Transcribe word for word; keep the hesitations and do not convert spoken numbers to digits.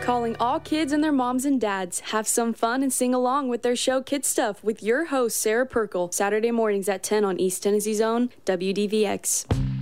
Calling all kids and their moms and dads. Have some fun and sing along with their show Kid Stuff with your host, Sarah Perkle. Saturday mornings at ten on East Tennessee's own W D V X.